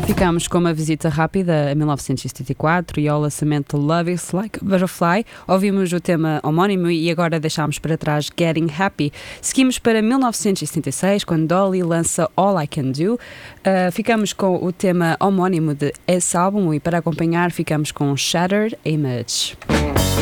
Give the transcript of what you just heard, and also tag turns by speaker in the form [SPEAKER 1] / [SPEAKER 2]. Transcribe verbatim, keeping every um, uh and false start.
[SPEAKER 1] Ficámos com uma visita rápida a mil novecentos e setenta e quatro e ao lançamento de Love Is Like a Butterfly. Ouvimos o tema homónimo e agora deixámos para trás Getting Happy. Seguimos para mil novecentos e setenta e seis, quando Dolly lança All I Can Do. Uh, ficamos com o tema homónimo de esse álbum e para acompanhar ficamos com Shattered Image.